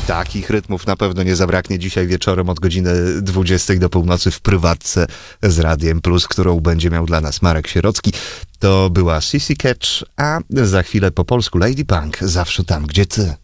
Takich rytmów na pewno nie zabraknie dzisiaj wieczorem od godziny 20 do północy w prywatce z Radiem Plus, którą będzie miał dla nas Marek Sierocki. To była Sissy Catch, a za chwilę po polsku Lady Punk, zawsze tam, gdzie ty.